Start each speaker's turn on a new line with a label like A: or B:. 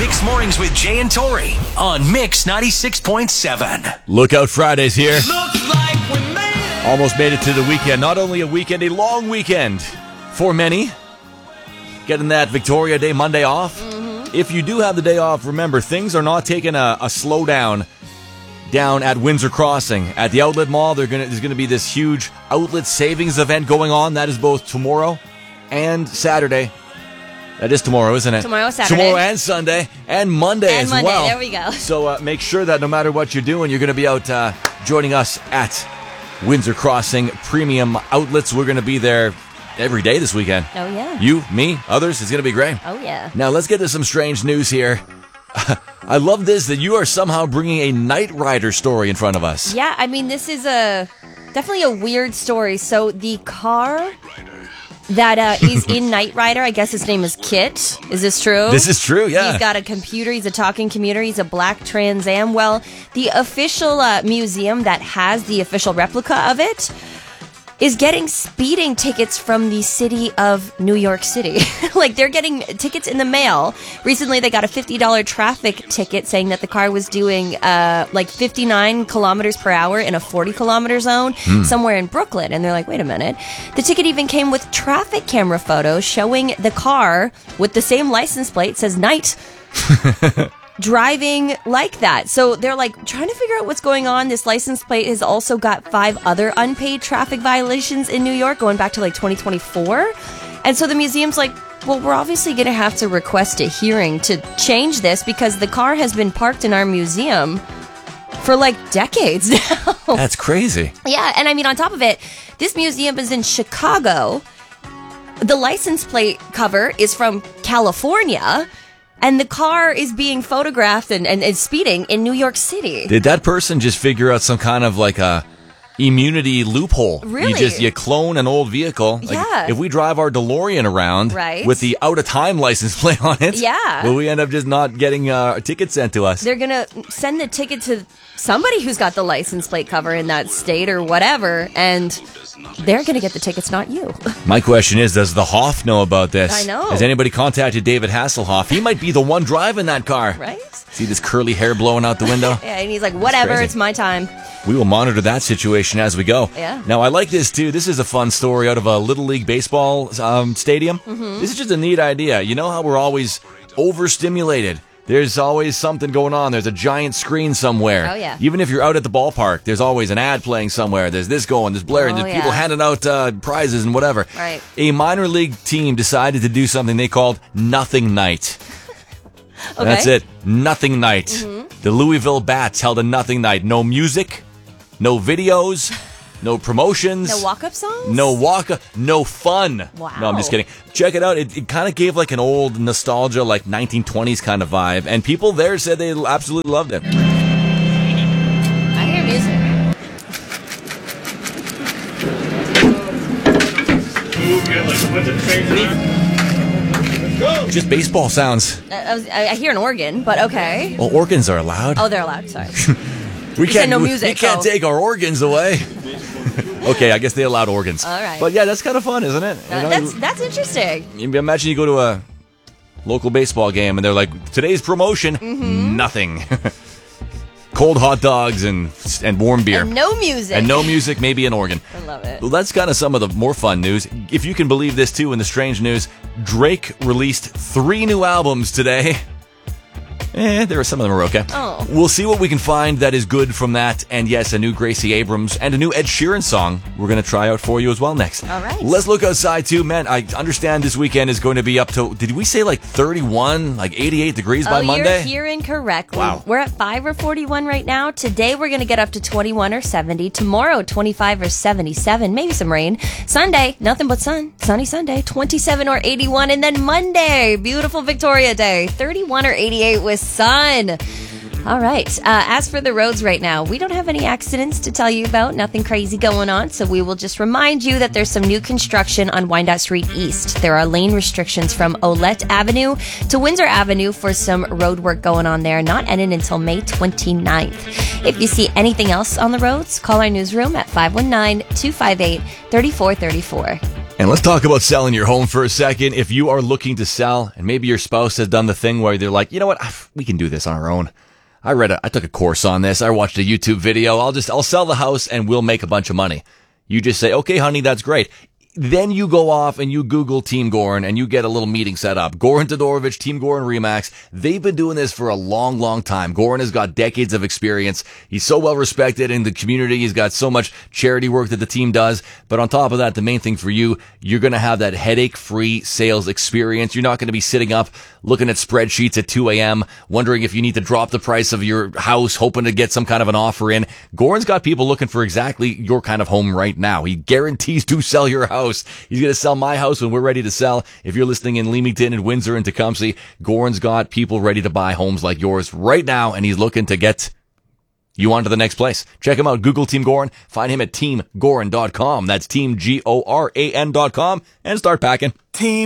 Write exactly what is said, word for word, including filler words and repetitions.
A: Mix Mornings with Jay and Tori on Mix ninety-six point seven.
B: Lookout Fridays here.
A: Looks like we made it.
B: Almost made it to the weekend. Not only a weekend, a long weekend for many. Getting that Victoria Day Monday off. Mm-hmm. If you do have the day off, remember, things are not taking a, a slowdown down at Windsor Crossing. At the Outlet Mall, they're gonna, there's going to be this huge outlet savings event going on. That is both tomorrow and Saturday. That is tomorrow, isn't it?
C: Tomorrow, Saturday.
B: Tomorrow and Sunday and Monday
C: and
B: as
C: Monday.
B: well.
C: There we go.
B: So uh, make sure that no matter what you're doing, you're going to be out uh, joining us at Windsor Crossing Premium Outlets. We're going to be there every day this weekend.
C: Oh, yeah.
B: You, me, others. It's going to be great.
C: Oh, yeah.
B: Now, let's get to some strange news here. I love this, that you are somehow bringing a Knight Rider story in front of us.
C: Yeah, I mean, this is a definitely a weird story. So the car that uh, is in Knight Rider, I guess his name is Kit. Is this true?
B: This is true, yeah.
C: He's got a computer. He's a talking computer. He's a black Trans Am. Well, the official uh, museum that has the official replica of it is getting speeding tickets from the city of New York City. Like, they're getting tickets in the mail. Recently, they got a fifty dollars traffic ticket saying that the car was doing uh, like fifty-nine kilometers per hour in a forty kilometer zone mm. somewhere in Brooklyn. And they're like, wait a minute. The ticket even came with traffic camera photos showing the car with the same license plate, says Knight, driving like that. So they're like trying to figure out what's going on. This license plate has also got five other unpaid traffic violations in New York going back to like twenty twenty-four. And so the museum's like, well, we're obviously going to have to request a hearing to change this because the car has been parked in our museum for like decades now.
B: That's crazy.
C: Yeah. And I mean, on top of it, this museum is in Chicago. The license plate cover is from California. And the car is being photographed and, and, and speeding in New York City.
B: Did that person just figure out some kind of like a immunity loophole?
C: Really?
B: You just you clone an old vehicle. Like,
C: yeah.
B: If we drive our DeLorean around
C: right.
B: with the out of time license plate on it,
C: yeah.
B: will we end up just not getting uh, a ticket sent to us?
C: They're going to send the ticket to somebody who's got the license plate cover in that state or whatever, and they're going to get the tickets, not you.
B: My question is, does the Hoff know about this?
C: I know.
B: Has anybody contacted David Hasselhoff? He might be the one driving that car.
C: Right?
B: See this curly hair blowing out the window?
C: Yeah, and he's like, whatever, it's my time.
B: We will monitor that situation as we go.
C: Yeah.
B: Now, I like this, too. This is a fun story out of a Little League baseball um, stadium. Mm-hmm. This is just a neat idea. You know how we're always overstimulated? There's always something going on. There's a giant screen somewhere.
C: Oh, yeah.
B: Even if you're out at the ballpark, there's always an ad playing somewhere. There's this going, there's blaring,
C: Oh,
B: there's
C: yeah.
B: people handing out uh, prizes and whatever.
C: Right.
B: A minor league team decided to do something they called Nothing Night.
C: Okay.
B: That's it. Nothing Night. Mm-hmm. The Louisville Bats held a Nothing Night. No music, no videos, no promotions.
C: No walk-up songs?
B: No walk-up, no fun.
C: Wow.
B: No, I'm just kidding. Check it out. It, it kind of gave like an old nostalgia, like nineteen twenties kind of vibe. And people there said they absolutely loved it.
C: I hear music.
B: Just baseball sounds.
C: I, I, was, I I hear an organ, but okay.
B: Well, organs are allowed.
C: Oh, they're allowed. Sorry.
B: we
C: you
B: can't.
C: said no
B: we-
C: music,
B: We can't
C: so-
B: take our organs away. Okay, I guess they allowed organs.
C: All right.
B: But yeah, that's kind of fun, isn't it? You
C: Uh,
B: know,
C: that's that's interesting.
B: you imagine you go to a local baseball game and they're like, today's promotion,
C: Mm-hmm.
B: nothing. Cold hot dogs and and warm beer.
C: And no music.
B: And no music, maybe an organ.
C: I love it.
B: Well, that's kind of some of the more fun news. If you can believe this, too, in the strange news, Drake released three new albums today. Eh, there are some of them are okay.
C: Oh.
B: We'll see what we can find that is good from that. And yes, a new Gracie Abrams and a new Ed Sheeran song we're going to try out for you as well next.
C: All right.
B: Let's look outside, too. Man, I understand this weekend is going to be up to, did we say like thirty-one, like eighty-eight degrees
C: oh,
B: by Monday?
C: You're hearing correctly.
B: Wow.
C: We're at five or forty-one right now. Today we're going to get up to twenty-one or seventy. Tomorrow, twenty-five or seventy-seven. Maybe some rain. Sunday, nothing but sun. Sunny Sunday, twenty-seven or eighty-one. And then Monday, beautiful Victoria Day, thirty-one or eighty-eight with sun. All right. Uh, as for the roads right now, we don't have any accidents to tell you about. Nothing crazy going on. So we will just remind you that there's some new construction on Wyandotte Street East. There are lane restrictions from Olette Avenue to Windsor Avenue for some road work going on there, not ending until May twenty-ninth. If you see anything else on the roads, call our newsroom at five one nine, two five eight, three four three four.
B: And let's talk about selling your home for a second. If you are looking to sell, and maybe your spouse has done the thing where they're like, you know what, we can do this on our own. I read a, I took a course on this. I watched a YouTube video. I'll just, I'll sell the house and we'll make a bunch of money. You just say, okay, honey, that's great. Then you go off and you Google Team Gorin and you get a little meeting set up. Gorin Todorovic, Team Gorin Remax. They've been doing this for a long, long time. Gorin has got decades of experience. He's so well respected in the community. He's got so much charity work that the team does. But on top of that, the main thing for you, you're going to have that headache-free sales experience. You're not going to be sitting up looking at spreadsheets at two a.m., wondering if you need to drop the price of your house, hoping to get some kind of an offer in. Gorin's got people looking for exactly your kind of home right now. He guarantees to sell your house. He's going to sell my house when we're ready to sell. If you're listening in Leamington and Windsor and Tecumseh, Gorin's got people ready to buy homes like yours right now, and he's looking to get you on to the next place. Check him out. Google Team Gorin. Find him at team gorin dot com. That's team G O R A N dot com, and start packing. Team